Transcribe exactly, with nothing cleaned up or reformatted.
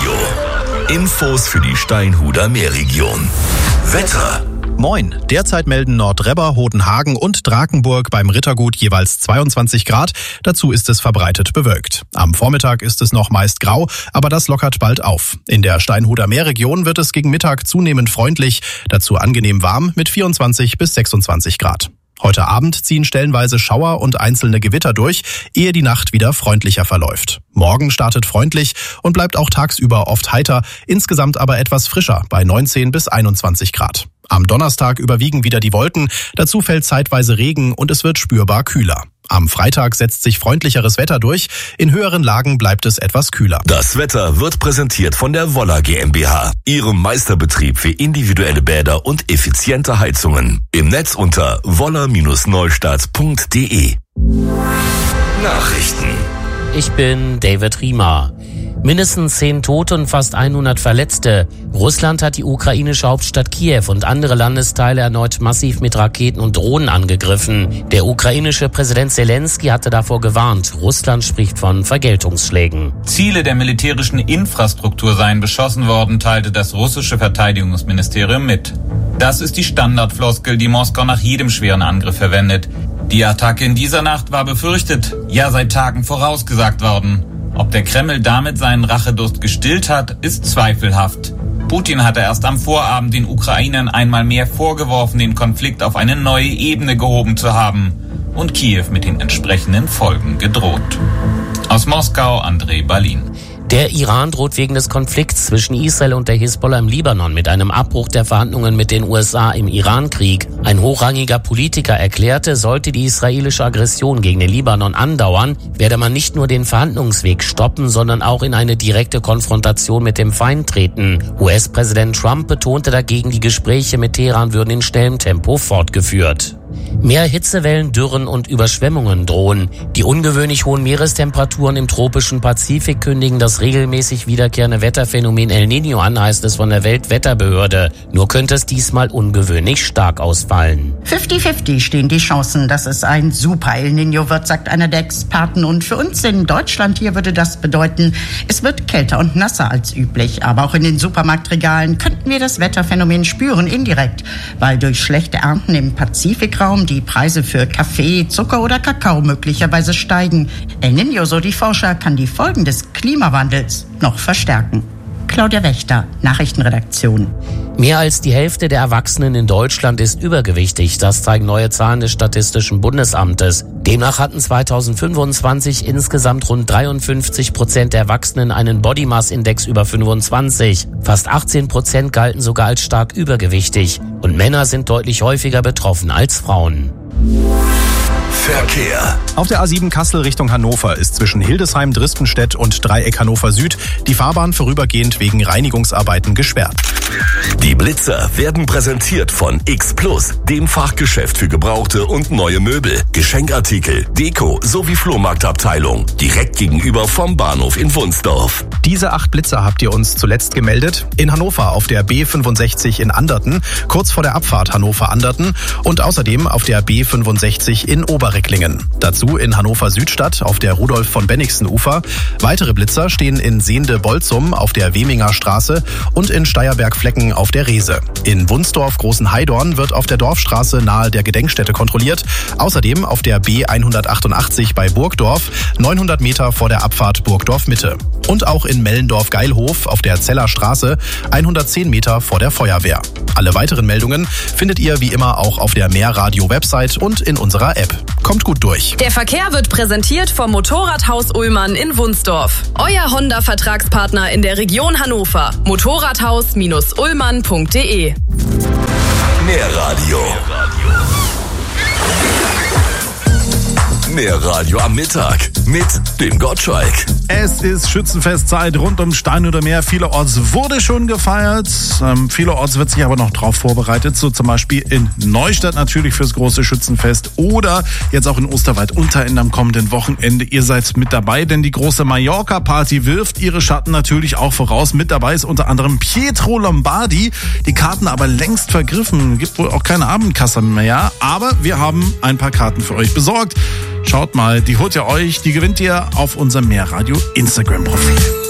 Radio. Infos für die Steinhuder Meerregion. Wetter. Moin, derzeit melden Nordrebber, Hodenhagen und Drakenburg beim Rittergut jeweils zweiundzwanzig Grad. Dazu ist es verbreitet bewölkt. Am Vormittag ist es noch meist grau, aber das lockert bald auf. In der Steinhuder Meerregion wird es gegen Mittag zunehmend freundlich, dazu angenehm warm mit vierundzwanzig bis sechsundzwanzig Grad. Heute Abend ziehen stellenweise Schauer und einzelne Gewitter durch, ehe die Nacht wieder freundlicher verläuft. Morgen startet freundlich und bleibt auch tagsüber oft heiter, insgesamt aber etwas frischer bei neunzehn bis einundzwanzig Grad. Am Donnerstag überwiegen wieder die Wolken, dazu fällt zeitweise Regen und es wird spürbar kühler. Am Freitag setzt sich freundlicheres Wetter durch, in höheren Lagen bleibt es etwas kühler. Das Wetter wird präsentiert von der Woller GmbH, ihrem Meisterbetrieb für individuelle Bäder und effiziente Heizungen. Im Netz unter woller Bindestrich neustadt punkt de. Nachrichten. Ich bin David Riemer. Mindestens zehn Tote und fast hundert Verletzte. Russland hat die ukrainische Hauptstadt Kiew und andere Landesteile erneut massiv mit Raketen und Drohnen angegriffen. Der ukrainische Präsident Zelensky hatte davor gewarnt. Russland spricht von Vergeltungsschlägen. Ziele der militärischen Infrastruktur seien beschossen worden, teilte das russische Verteidigungsministerium mit. Das ist die Standardfloskel, die Moskau nach jedem schweren Angriff verwendet. Die Attacke in dieser Nacht war befürchtet, ja seit Tagen vorausgesagt worden. Ob der Kreml damit seinen Rachedurst gestillt hat, ist zweifelhaft. Putin hatte erst am Vorabend den Ukrainern einmal mehr vorgeworfen, den Konflikt auf eine neue Ebene gehoben zu haben und Kiew mit den entsprechenden Folgen gedroht. Aus Moskau, Andrei Balin. Der Iran droht wegen des Konflikts zwischen Israel und der Hisbollah im Libanon mit einem Abbruch der Verhandlungen mit den U S A im Irankrieg. Ein hochrangiger Politiker erklärte, sollte die israelische Aggression gegen den Libanon andauern, werde man nicht nur den Verhandlungsweg stoppen, sondern auch in eine direkte Konfrontation mit dem Feind treten. U S-Präsident Trump betonte dagegen, die Gespräche mit Teheran würden in schnellem Tempo fortgeführt. Mehr Hitzewellen, Dürren und Überschwemmungen drohen. Die ungewöhnlich hohen Meerestemperaturen im tropischen Pazifik kündigen das regelmäßig wiederkehrende Wetterphänomen El Niño an, heißt es von der Weltwetterbehörde. Nur könnte es diesmal ungewöhnlich stark ausfallen. fünfzig fünfzig stehen die Chancen, dass es ein super El Niño wird, sagt einer der Experten. Und für uns in Deutschland hier würde das bedeuten, es wird kälter und nasser als üblich. Aber auch in den Supermarktregalen könnten wir das Wetterphänomen spüren, indirekt, weil durch schlechte Ernten im Pazifikraum die Preise für Kaffee, Zucker oder Kakao möglicherweise steigen. El Niño, so die Forscher, kann die Folgen des Klimawandels noch verstärken. Claudia Wächter, Nachrichtenredaktion. Mehr als die Hälfte der Erwachsenen in Deutschland ist übergewichtig. Das zeigen neue Zahlen des Statistischen Bundesamtes. Demnach hatten zweitausendfünfundzwanzig insgesamt rund dreiundfünfzig Prozent der Erwachsenen einen Body Mass Index über fünfundzwanzig. Fast achtzehn Prozent galten sogar als stark übergewichtig. Und Männer sind deutlich häufiger betroffen als Frauen. Verkehr. Auf der A sieben Kassel Richtung Hannover ist zwischen Hildesheim, Drispenstedt und Dreieck Hannover Süd die Fahrbahn vorübergehend wegen Reinigungsarbeiten gesperrt. Die Blitzer werden präsentiert von X Plus, dem Fachgeschäft für gebrauchte und neue Möbel, Geschenkartikel, Deko sowie Flohmarktabteilung. Direkt gegenüber vom Bahnhof in Wunsdorf. Diese acht Blitzer habt ihr uns zuletzt gemeldet. In Hannover auf der B fünfundsechzig in Anderten, kurz vor der Abfahrt Hannover-Anderten und außerdem auf der B fünfundsechzig in Oberrecklingen. Dazu in Hannover Südstadt auf der Rudolf von Bennigsen Ufer. Weitere Blitzer stehen in Sehnde-Bolzum auf der Weminger Straße und in Steierberg-Flecken auf der Reese. In Wunsdorf Großenheidorn wird auf der Dorfstraße nahe der Gedenkstätte kontrolliert. Außerdem auf der B hundertachtundachtzig bei Burgdorf, neunhundert Meter vor der Abfahrt Burgdorf Mitte. Und auch in Mellendorf-Geilhof auf der Zeller Straße, hundertzehn Meter vor der Feuerwehr. Alle weiteren Meldungen findet ihr wie immer auch auf der Meerradio-Website und in unserer App. Kommt gut durch. Der Verkehr wird präsentiert vom Motorradhaus Ullmann in Wunsdorf. Euer Honda-Vertragspartner in der Region Hannover. motorradhaus Bindestrich ullmann punkt de. Meerradio. Meerradio am Mittag mit dem Gottschalk. Es ist Schützenfestzeit rund um Steinhuder Meer. Vielerorts wurde schon gefeiert. Ähm, vielerorts wird sich aber noch drauf vorbereitet. So zum Beispiel in Neustadt natürlich fürs große Schützenfest oder jetzt auch in Osterwald unter in am kommenden Wochenende. Ihr seid mit dabei, denn die große Mallorca-Party wirft ihre Schatten natürlich auch voraus. Mit dabei ist unter anderem Pietro Lombardi. Die Karten aber längst vergriffen. Gibt wohl auch keine Abendkasse mehr. Aber wir haben ein paar Karten für euch besorgt. Schaut mal, die holt ihr euch, die gewinnt ihr auf unserem Meerradio Instagram-Profil.